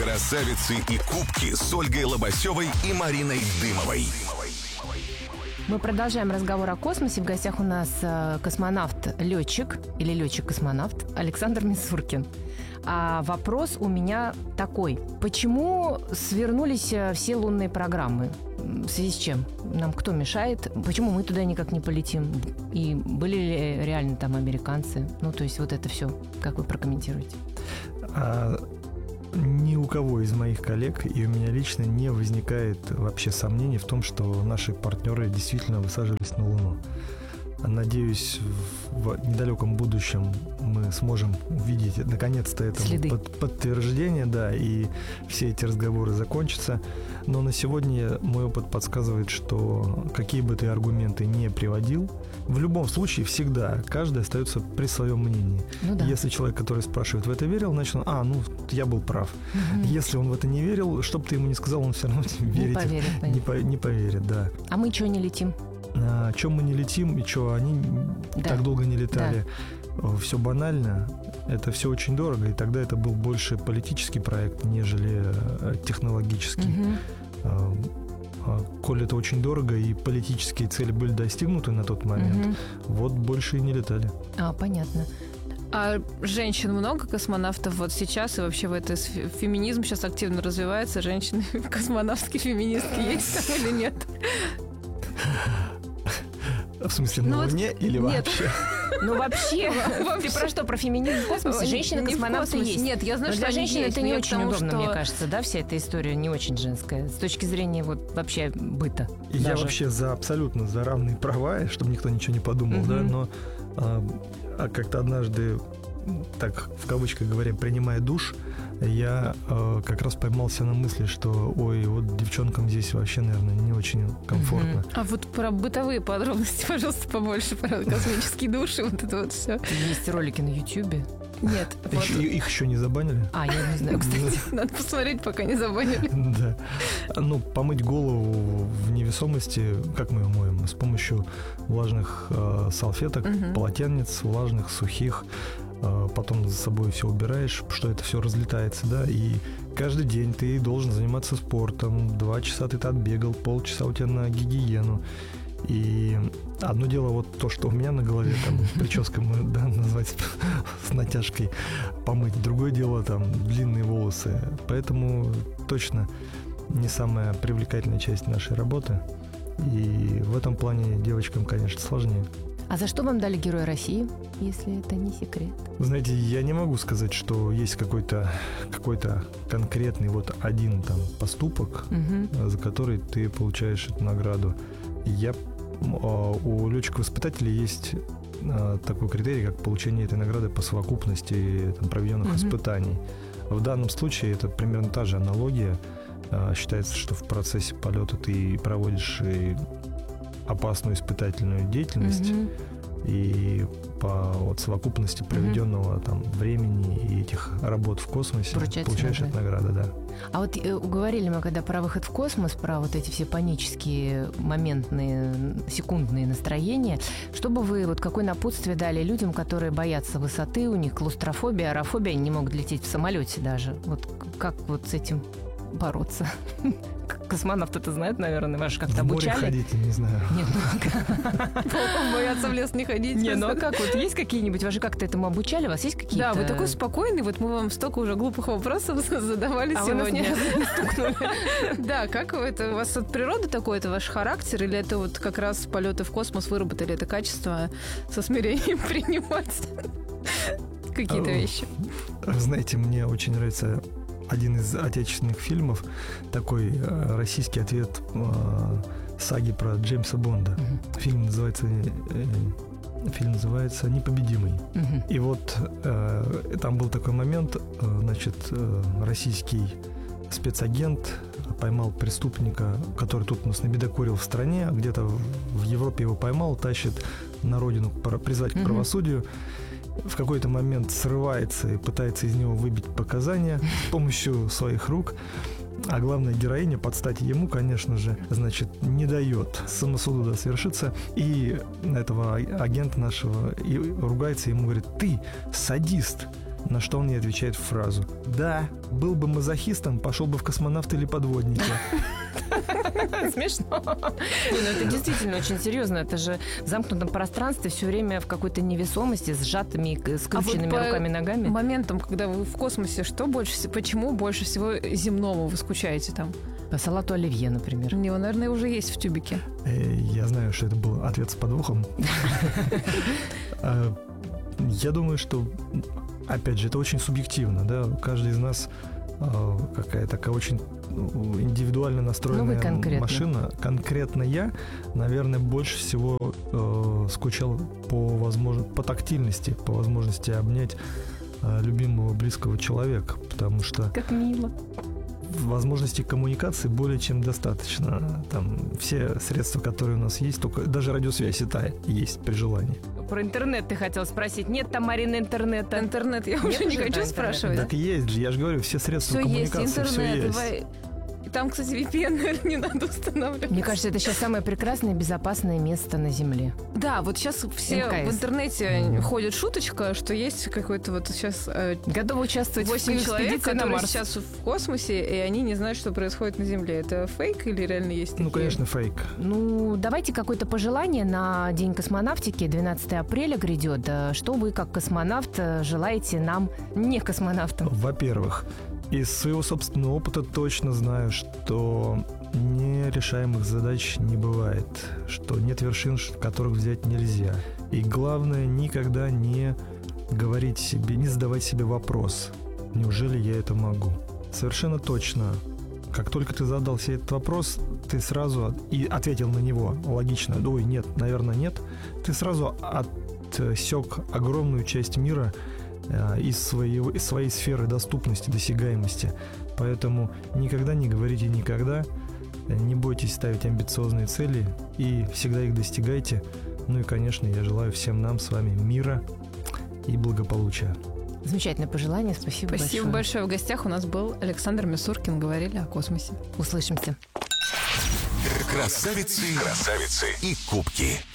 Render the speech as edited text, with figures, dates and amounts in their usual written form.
Красавицы и кубки с Ольгой Лобасевой и Мариной Дымовой. Мы продолжаем разговор о космосе. В гостях у нас космонавт-летчик или летчик-космонавт Александр Мисуркин. А вопрос у меня такой. Почему свернулись все лунные программы? В связи с чем? Нам кто мешает? Почему мы туда никак не полетим? И были ли реально там американцы? Ну, то есть вот это все. Как вы прокомментируете? Ни у кого из моих коллег и у меня лично не возникает вообще сомнений в том, что наши партнеры действительно высаживались на Луну. Надеюсь, в недалеком будущем мы сможем увидеть наконец-то этому подтверждение, да, и все эти разговоры закончатся. Но на сегодня мой опыт подсказывает, что какие бы ты аргументы ни приводил, в любом случае всегда каждый остается при своем мнении. Ну, да. Если человек, который спрашивает, в это верил, значит он, я был прав. Угу. Если он в это не верил, что бы ты ему ни сказал, он все равно не поверит, да. А мы чего не летим? Чем мы не летим и что они так долго не летали, все банально, это все очень дорого, и тогда это был больше политический проект, нежели технологический. Коль это очень дорого и политические цели были достигнуты на тот момент, вот больше и не летали. Понятно. А женщин много космонавтов вот сейчас, и вообще в это феминизм сейчас активно развивается, женщины космонавтские феминистки есть там или нет? В смысле, на Луне или вообще? Ну, вообще. Ты про что? Про феминизм в космосе? Женщины-космонавты есть. Нет, я знаю, что для женщин это не очень удобно, что... мне кажется, да, вся эта история не очень женская, с точки зрения вот вообще быта. Я вообще абсолютно за равные права, чтобы никто ничего не подумал, да, но как-то однажды, так в кавычках говоря, принимая душ, я как раз поймался на мысли, что вот девчонкам здесь вообще, наверное, не очень комфортно. А вот про бытовые подробности, пожалуйста, побольше, про космические души, вот это вот все. Есть ролики на Ютьюбе? Нет. Их еще не забанили? Я не знаю, кстати. Надо посмотреть, пока не забанили. Да. Помыть голову в невесомости, как мы ее моем? С помощью влажных салфеток, полотенец, влажных, сухих. Потом за собой все убираешь, что это все разлетается, да, и каждый день ты должен заниматься спортом, 2 часа ты отбегал, полчаса у тебя на гигиену. И одно дело вот то, что у меня на голове, там, прическа, назвать с натяжкой, помыть. Другое дело, там, длинные волосы. Поэтому точно не самая привлекательная часть нашей работы. И в этом плане девочкам, конечно, сложнее. А за что вам дали Героя России, если это не секрет? Вы знаете, я не могу сказать, что есть какой-то конкретный один там поступок, за который ты получаешь эту награду. У летчиков-испытателей есть такой критерий, как получение этой награды по совокупности проведенных испытаний. В данном случае это примерно та же аналогия. Считается, что в процессе полета ты проводишь и опасную испытательную деятельность, и по совокупности проведенного времени и этих работ в космосе получаешь эту награду, да. А вот говорили мы, когда про выход в космос, про вот эти все панические, моментные, секундные настроения, чтобы вы какое напутствие дали людям, которые боятся высоты, у них клаустрофобия, аэрофобия, они не могут лететь в самолете даже. Как с этим бороться? Космонавты это знают, наверное, вас как-то обучали. В море ходить, не знаю. Нет, волком боятся в лес не ходить. Не, как есть какие-нибудь, вас же как-то этому обучали, у вас есть какие-то... Да, вы такой спокойный, мы вам столько уже глупых вопросов задавали сегодня. Вы нас ни разу не стукнули. Да, как это, у вас от природы такой, это ваш характер, или это как раз полеты в космос выработали это качество со смирением принимать какие-то вещи? Знаете, мне очень нравится один из отечественных фильмов, такой российский ответ саги про Джеймса Бонда. Фильм называется «Непобедимый». И там был такой момент, российский спецагент поймал преступника, который тут набедокурил в стране, где-то в Европе его поймал, тащит на родину призвать к правосудию. В какой-то момент срывается и пытается из него выбить показания с помощью своих рук. А главная героиня, под стать ему, конечно же, не дает самосуду свершиться. И этого агента нашего и ругается, ему говорит: ты садист, На что он ей отвечает фразу: «Да, был бы мазохистом, пошел бы в космонавты или подводники». Смешно. Не, ну это действительно очень серьезно. Это же в замкнутом пространстве все время в какой-то невесомости, сжатыми, скрученными руками и ногами. Моментом, когда вы в космосе, почему больше всего земному вы скучаете там? По салату оливье, например. У него, наверное, уже есть в тюбике. Я знаю, что это был ответ с подвохом. Я думаю, что, опять же, это очень субъективно, да, каждый из нас какая-то такая очень индивидуально настроенная машина. Конкретно я, наверное, больше всего скучал по тактильности, по возможности обнять любимого, близкого человека, потому что... Как мило. Возможностей коммуникации более чем достаточно. Там все средства, которые у нас есть, только даже радиосвязь есть при желании. Про интернет ты хотел спросить. Нет там, Марина, интернета? Интернет я уже не хочу спрашивать. Так есть же, я же говорю, все средства коммуникации, все есть. Там, кстати, VPN, наверное, не надо устанавливать. Мне кажется, это сейчас самое прекрасное и безопасное место на Земле. Да, вот сейчас все МКС. в интернете ходит шуточка, что есть какой-то вот сейчас... Готовы участвовать 8 в человек, экспедиции на которые Марс. сейчас в космосе, и они не знают, что происходит на Земле. Это фейк или реально есть такие? Ну, конечно, фейк. Ну, давайте какое-то пожелание на День космонавтики. 12 апреля грядет. Что вы, как космонавт, желаете нам, не космонавтам? Во-первых, из своего собственного опыта точно знаю, что нерешаемых задач не бывает, что нет вершин, которых взять нельзя. И главное, никогда не говорить себе, не задавать себе вопрос: неужели я это могу? Совершенно точно. Как только ты задал себе этот вопрос, ты сразу и ответил на него логично: ой, нет, наверное, нет. Ты сразу отсек огромную часть мира из своей сферы доступности, досягаемости. Поэтому никогда не говорите никогда, не бойтесь ставить амбициозные цели и всегда их достигайте. Ну и, конечно, я желаю всем нам с вами мира и благополучия. Замечательное пожелание, спасибо большое. Спасибо большое. В гостях у нас был Александр Мисуркин. Говорили о космосе. Услышимся. Красавицы и кубки.